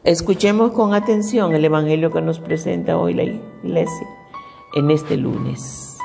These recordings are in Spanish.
Escuchemos con atención el Evangelio que nos presenta hoy la Iglesia en este lunes.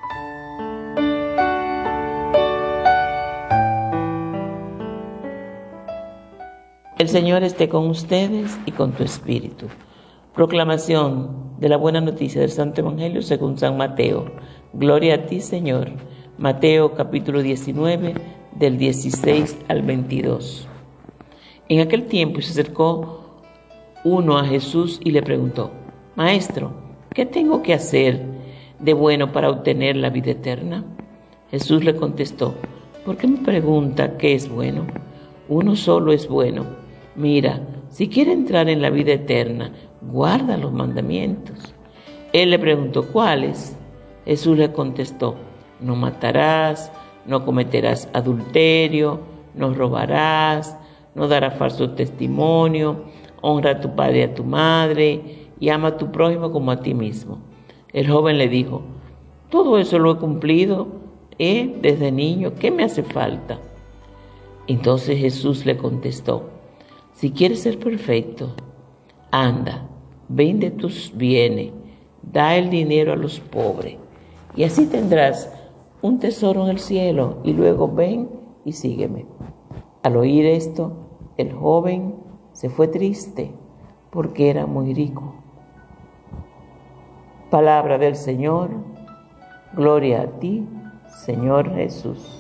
El Señor esté con ustedes y con tu espíritu. Proclamación de la buena noticia del Santo Evangelio según San Mateo. Gloria a ti, Señor. Mateo capítulo 19, del 16 al 22. En aquel tiempo se acercó uno a Jesús y le preguntó: Maestro, ¿qué tengo que hacer de bueno para obtener la vida eterna? Jesús le contestó: ¿por qué me pregunta qué es bueno? Uno solo es bueno. Mira, si quiere entrar en la vida eterna, guarda los mandamientos. Él le preguntó: ¿cuáles? Jesús le contestó: no matarás, no cometerás adulterio, no robarás, no darás falso testimonio, honra a tu padre y a tu madre, y ama a tu prójimo como a ti mismo. El joven le dijo: todo eso lo he cumplido desde niño, ¿qué me hace falta? Entonces Jesús le contestó: si quieres ser perfecto, anda, vende tus bienes, da el dinero a los pobres, y así tendrás un tesoro en el cielo, y luego ven y sígueme. Al oír esto, el joven se fue triste porque era muy rico. Palabra del Señor. Gloria a ti, Señor Jesús.